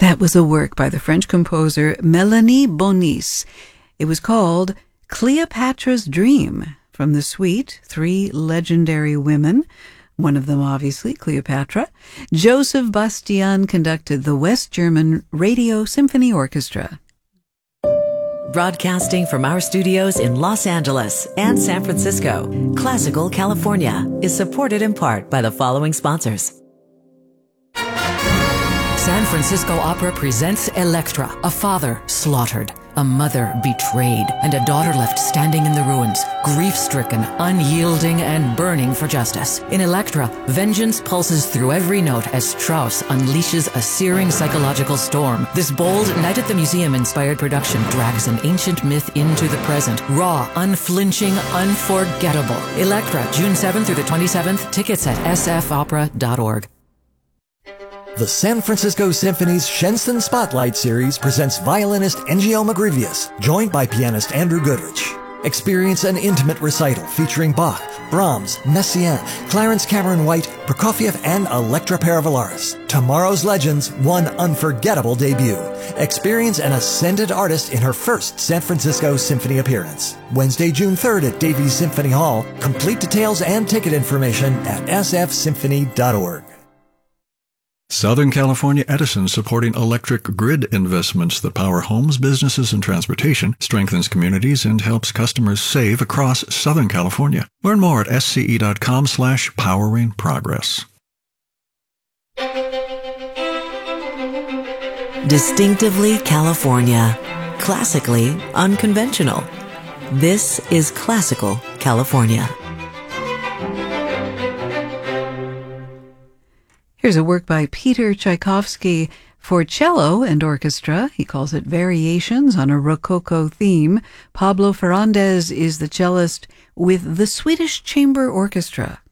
That was a work by the French composer Mélanie Bonis. It was called Cleopatra's Dream, from the suite, Three Legendary Women, one of them obviously Cleopatra. Joseph Bastian conducted the West German Radio Symphony Orchestra. Broadcasting from our studios in Los Angeles and San Francisco, Classical California is supported in part by the following sponsors. San Francisco Opera presents Elektra, a father slaughtered, a mother betrayed, and a daughter left standing in the ruins, grief-stricken, unyielding, and burning for justice. In Elektra, vengeance pulses through every note as Strauss unleashes a searing psychological storm. This bold, Night at the Museum-inspired production drags an ancient myth into the present. Raw, unflinching, unforgettable. Elektra, June 7th through the 27th. Tickets at sfopera.org. The San Francisco Symphony's Shenson Spotlight Series presents violinist Engio Magrivius, joined by pianist Andrew Goodrich. Experience an intimate recital featuring Bach, Brahms, Messiaen, Clarence Cameron White, Prokofiev, and Elektra Paravalaris. Tomorrow's legends, one unforgettable debut. Experience an ascended artist in her first San Francisco Symphony appearance. Wednesday, June 3rd at Davies Symphony Hall. Complete details and ticket information at sfsymphony.org. Southern California Edison, supporting electric grid investments that power homes, businesses, and transportation, strengthens communities, and helps customers save across Southern California. Learn more at sce.com/poweringprogress. Distinctively California. Classically unconventional. This is Classical California. Here's a work by Peter Tchaikovsky for cello and orchestra. He calls it Variations on a Rococo Theme. Pablo Ferrandez is the cellist with the Swedish Chamber Orchestra.